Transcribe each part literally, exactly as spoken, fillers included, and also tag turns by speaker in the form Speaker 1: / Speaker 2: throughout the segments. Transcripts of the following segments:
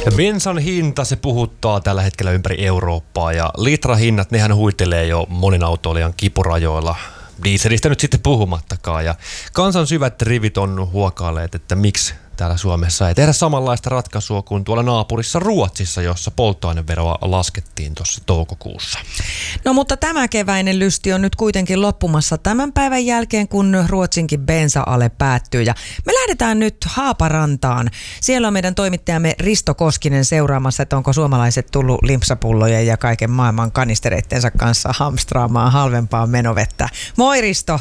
Speaker 1: Bensan hinta, se puhuttaa tällä hetkellä ympäri Eurooppaa ja litrahinnat, nehän huitelee jo monin autoilijan kipurajoilla. Dieselistä nyt sitten puhumattakaan ja kansan syvät rivit on huokailleet, että miksi täällä Suomessa ei tehdä samanlaista ratkaisua kuin tuolla naapurissa Ruotsissa, jossa polttoaineveroa laskettiin tuossa toukokuussa.
Speaker 2: No mutta tämä keväinen lysti on nyt kuitenkin loppumassa tämän päivän jälkeen, kun Ruotsinkin bensa-ale päättyy. Ja me lähdetään nyt Haaparantaan. Siellä on meidän toimittajamme Risto Koskinen seuraamassa, että onko suomalaiset tullut limpsapullojen ja kaiken maailman kanistereittensa kanssa hamstraamaan halvempaa menovettä. Moi Risto!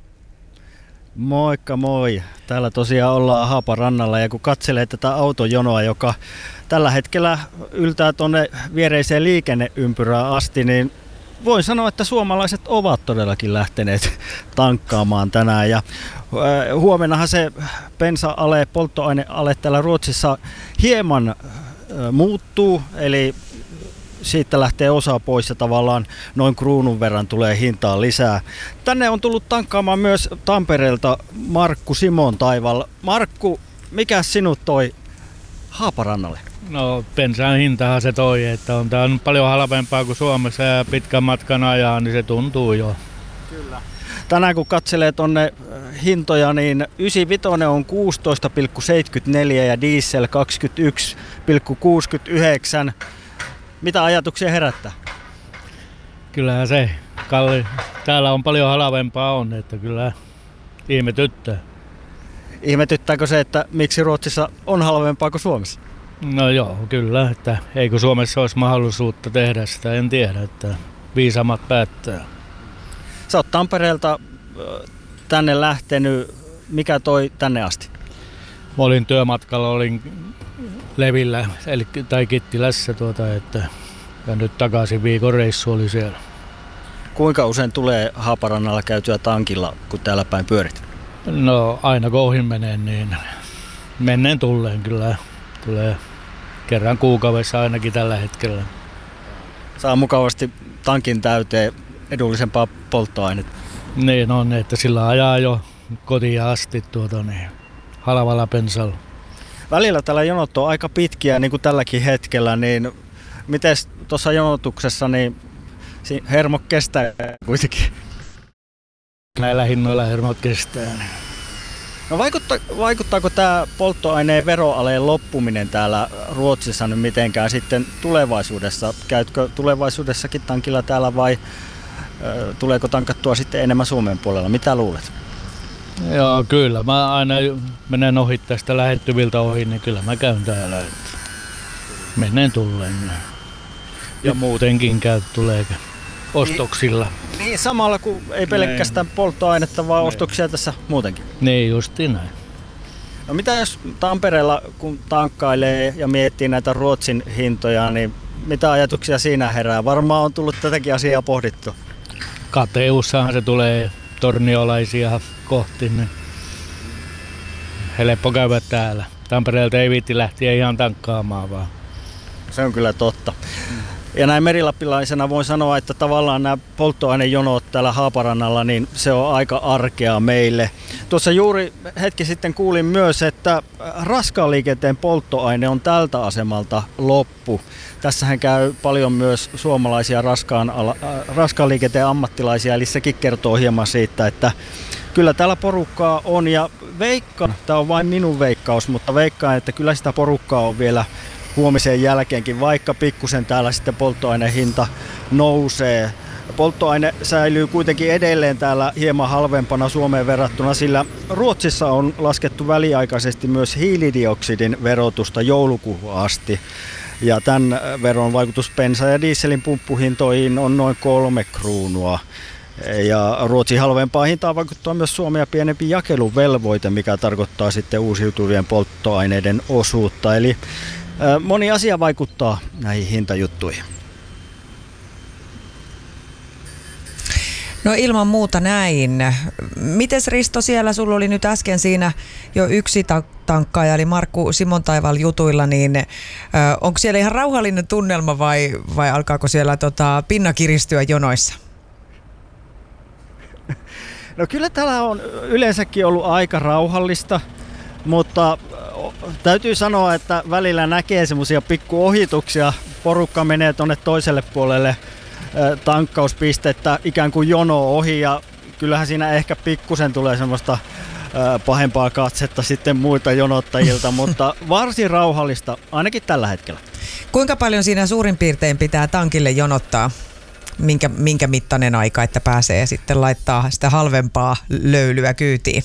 Speaker 3: Moikka moi. Täällä tosiaan ollaan Haaparannalla ja kun katselee tätä autojonoa, joka tällä hetkellä yltää tuonne viereiseen liikenneympyrään asti, niin voin sanoa, että suomalaiset ovat todellakin lähteneet tankkaamaan tänään. Ja huomennahan se bensa-ale, polttoaineale täällä Ruotsissa hieman muuttuu, eli siitä lähtee osa pois ja tavallaan noin kruunun verran tulee hintaa lisää. Tänne on tullut tankkaamaan myös Tampereelta Markku Simon Taival. Markku, mikä sinut toi Haaparannalle?
Speaker 4: No bensan hintahan se toi, että on tää on paljon halvempaa kuin Suomessa ja pitkän matkan ajaa, niin se tuntuu jo.
Speaker 3: Kyllä. Tänään kun katselee tonne hintoja, niin yhdeksänkymmentäviisi on kuusitoista pilkku seitsemänkymmentäneljä ja diesel kaksikymmentäyksi pilkku kuusikymmentäyhdeksän. Mitä ajatuksia herättää?
Speaker 4: Kyllähän se kalli. Täällä on paljon halvempaa on, että kyllä ihmetyttää.
Speaker 3: Ihmetyttääkö se, että miksi Ruotsissa on halvempaa kuin Suomessa?
Speaker 4: No joo, kyllä. Että eikö Suomessa olisi mahdollisuutta tehdä sitä, en tiedä, että viisaammat päättää.
Speaker 3: Sä oot Tampereelta tänne lähtenyt. Mikä toi tänne asti?
Speaker 4: Mä olin työmatkalla, olin Levillä eli, tai Kittilässä tuota, että, ja nyt takaisin viikon reissu oli siellä.
Speaker 3: Kuinka usein tulee Haaparannalla käytyä tankilla, kun täällä päin pyörit?
Speaker 4: No aina kun ohi menee, niin menneen tulleen kyllä. Tulee kerran kuukaudessa ainakin tällä hetkellä.
Speaker 3: Saa mukavasti tankin täyteen edullisempaa polttoainetta.
Speaker 4: Niin on, että sillä ajaa jo kotiin asti tuota, niin, halvalla bensalla.
Speaker 3: Välillä täällä jonot on aika pitkiä, niin kuin tälläkin hetkellä, niin miten tuossa jonotuksessa niin hermo kestää kuitenkin?
Speaker 4: Näillä hinnoilla hermot kestää.
Speaker 3: No vaikuttaa, vaikuttaako tämä polttoaineen veroaleen loppuminen täällä Ruotsissa nyt mitenkään sitten tulevaisuudessa? Käytkö tulevaisuudessakin tankilla täällä vai ö, tuleeko tankattua sitten enemmän Suomen puolella? Mitä luulet?
Speaker 4: Joo, kyllä. Mä aina menen ohi tästä lähettyviltä ohi, niin kyllä mä käyn täällä. Menen tulleen. Ja muutenkin käy tulee ostoksilla.
Speaker 3: Niin, niin samalla kuin ei pelkästään Nein. polttoainetta, vaan Nein. ostoksia tässä muutenkin.
Speaker 4: Niin, justi näin.
Speaker 3: No mitä jos Tampereella kun tankkailee ja miettii näitä Ruotsin hintoja, niin mitä ajatuksia siinä herää? Varmaan on tullut tätäkin asiaa pohdittu.
Speaker 4: Kateussahan se tulee torniolaisia kohti, niin helppo käydä täällä. Tampereelta ei viitti lähteä ihan tankkaamaan vaan.
Speaker 3: Se on kyllä totta. Ja näin merilappilaisena voin sanoa, että tavallaan nämä polttoainejonot täällä Haaparannalla, niin se on aika arkea meille. Tuossa juuri hetki sitten kuulin myös, että raskaan liikenteen polttoaine on tältä asemalta loppu. Tässähän käy paljon myös suomalaisia raskaan, ala, äh, raskaan liikenteen ammattilaisia, eli sekin kertoo hieman siitä, että kyllä täällä porukkaa on ja veikkaan, tämä on vain minun veikkaus, mutta veikkaan, että kyllä sitä porukkaa on vielä huomisen jälkeenkin, vaikka pikkusen täällä sitten polttoaineen hinta nousee. Polttoaine säilyy kuitenkin edelleen täällä hieman halvempana Suomeen verrattuna, sillä Ruotsissa on laskettu väliaikaisesti myös hiilidioksidin verotusta joulukuuhun asti. Ja tämän veron vaikutus bensa- ja dieselin pumppuhintoihin on noin kolme kruunua. Ja Ruotsin halvempaa hintaa vaikuttaa myös Suomea pienempi jakeluvelvoite, mikä tarkoittaa sitten uusiutuvien polttoaineiden osuutta. Eli moni asia vaikuttaa näihin hintajuttuihin.
Speaker 2: No ilman muuta näin. Mites Risto siellä, sulla oli nyt äsken siinä jo yksi tankkaaja, eli Markku Simon Taival jutuilla, niin ö, onko siellä ihan rauhallinen tunnelma vai, vai alkaako siellä tota, pinna kiristyä jonoissa?
Speaker 3: No kyllä täällä on yleensäkin ollut aika rauhallista, mutta täytyy sanoa, että välillä näkee semmoisia pikkuohituksia. Porukka menee tuonne toiselle puolelle tankkauspistettä ikään kuin jono ohi ja kyllähän siinä ehkä pikkusen tulee semmoista pahempaa katsetta sitten muilta jonottajilta, mutta varsin rauhallista ainakin tällä hetkellä.
Speaker 2: Kuinka paljon siinä suurin piirtein pitää tankille jonottaa? Minkä, minkä mittainen aika, että pääsee sitten laittaa sitä halvempaa löylyä kyytiin?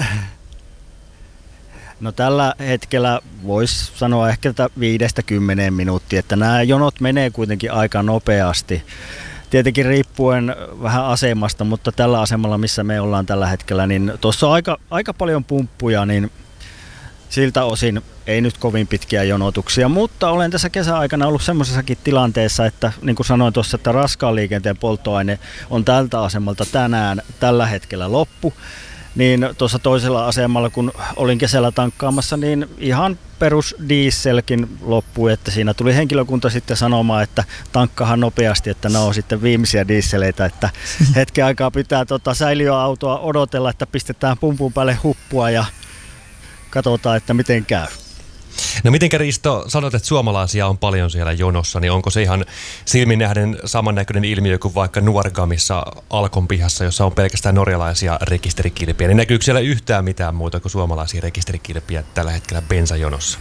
Speaker 3: No tällä hetkellä voisi sanoa ehkä viidestä kymmeneen minuuttia, että nämä jonot menee kuitenkin aika nopeasti. Tietenkin riippuen vähän asemasta, mutta tällä asemalla, missä me ollaan tällä hetkellä, niin tuossa on aika, aika paljon pumppuja, niin siltä osin ei nyt kovin pitkiä jonotuksia, mutta olen tässä kesäaikana ollut semmoisessakin tilanteessa, että niin kuin sanoin tuossa, että raskaan liikenteen polttoaine on tältä asemalta tänään tällä hetkellä loppu, niin tuossa toisella asemalla, kun olin kesällä tankkaamassa, niin ihan perus dieselkin loppui, että siinä tuli henkilökunta sitten sanomaan, että tankkahan nopeasti, että ne on sitten viimeisiä dieseleitä, että hetken aikaa pitää tota säiliöautoa odotella, että pistetään pumpun päälle huppua ja katsotaan, että miten käy.
Speaker 1: No mitenkä Risto, sanot, että suomalaisia on paljon siellä jonossa, niin onko se ihan silmin nähden samannäköinen ilmiö kuin vaikka Nuorgamissa Alkon pihassa, jossa on pelkästään norjalaisia rekisterikilpiä, niin näkyykö siellä yhtään mitään muuta kuin suomalaisia rekisterikilpiä tällä hetkellä bensajonossa?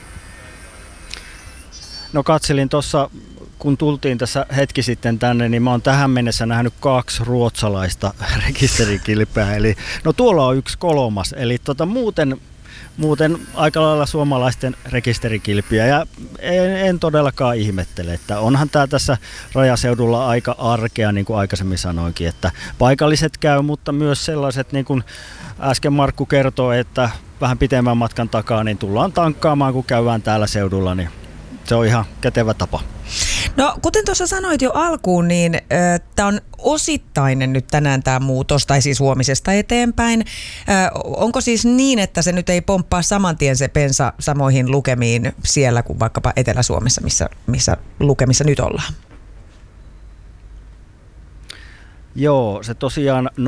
Speaker 3: No katselin tuossa, kun tultiin tässä hetki sitten tänne, niin mä oon tähän mennessä nähnyt kaksi ruotsalaista rekisterikilpeä, eli no tuolla on yksi kolmas, eli tota muuten Muuten aika lailla suomalaisten rekisterikilpiä ja en, en todellakaan ihmettele, että onhan tämä tässä rajaseudulla aika arkea, niin kuin aikaisemmin sanoinkin, että paikalliset käy, mutta myös sellaiset, niin kuin äsken Markku kertoi, että vähän pitemmän matkan takaa, niin tullaan tankkaamaan, kun käydään täällä seudulla, niin se on ihan kätevä tapa.
Speaker 2: No kuten tuossa sanoit jo alkuun, niin äh, tämä on osittainen nyt tänään tämä muutos, tai siis huomisesta eteenpäin. Äh, onko siis niin, että se nyt ei pomppaa saman tien se bensa samoihin lukemiin siellä kuin vaikkapa Etelä-Suomessa, missä, missä lukemissa nyt ollaan?
Speaker 3: Joo, se tosiaan